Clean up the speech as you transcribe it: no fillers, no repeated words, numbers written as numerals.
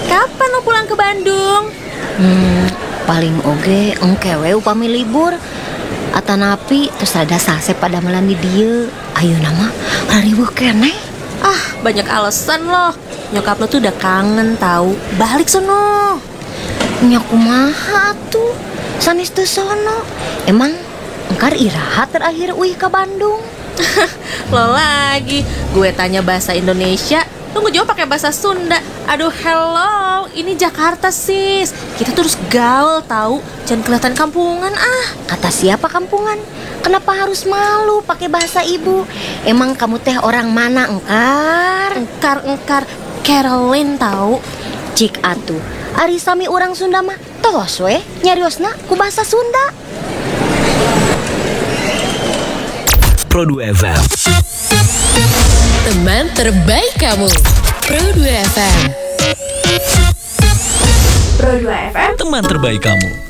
Kapan lo pulang ke Bandung? Paling oge engkewe upami libur. Atanapi terus ada sase pada malam di dieu. Ayo nama rariweuh keneh. Banyak alasan loh. Nyokap lo tuh udah kangen tahu. Balik sono. Nya kumaha tuh? Sanes teu sono. Emang engkar iraha terakhir uih ke Bandung? Lo lagi. Gue tanya bahasa Indonesia, lo ngejawab pakai bahasa Sunda. Aduh, hello. Ini Jakarta, sis. Kita terus gaul tahu. Jangan kelihatan kampungan Kata siapa kampungan? Kenapa harus malu pakai bahasa ibu? Emang kamu teh orang mana engkar? Engkar Caroline tahu. Cik atuh, ari sami urang Sunda mah tos we nyariosna ku bahasa Sunda. Pro 2 FM. Teman terbaik kamu. Pro 2 FM. Pro 2 FM. Teman terbaik kamu.